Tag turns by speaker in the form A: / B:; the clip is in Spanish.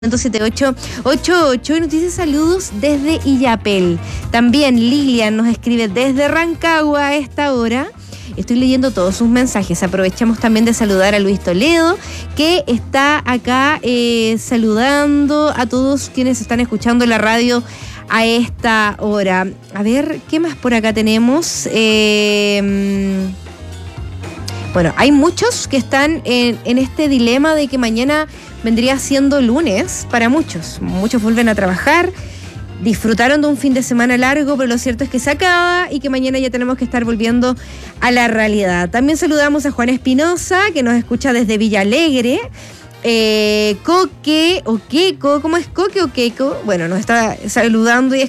A: 7888 y nos dice saludos desde Illapel. También Lilian nos escribe desde Rancagua a esta hora. Estoy leyendo todos sus mensajes. Aprovechamos también de saludar a Luis Toledo, que está acá saludando a todos quienes están escuchando la radio a esta hora. A ver, ¿qué más por acá tenemos? Bueno, hay muchos que están en este dilema de que mañana vendría siendo lunes para muchos. Muchos vuelven a trabajar, disfrutaron de un fin de semana largo, pero lo cierto es que se acaba y que mañana ya tenemos que estar volviendo a la realidad. También saludamos a Juan Espinosa, que nos escucha desde Villa Alegre. Coque o Queco, ¿cómo es Coque o Queco? Bueno, nos está saludando y